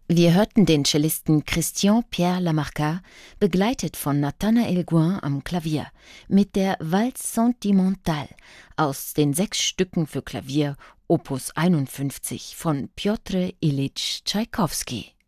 Wir hörten den Cellisten Christian-Pierre Lamarca, begleitet von Nathanael Gouin am Klavier, mit der Valse Sentimentale aus den 6 Stücken für Klavier Opus 51 von Pjotr Iljitsch Tschaikowski.